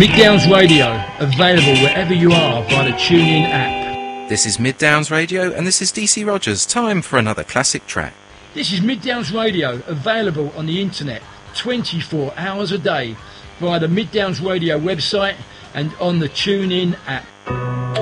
Mid Downs Radio, available wherever you are via the TuneIn app. This is Mid Downs Radio, and this is DC Rogers. Time for another classic track. This is Mid Downs Radio, available on the internet 24 hours a day via the Mid Downs Radio website and on the TuneIn app.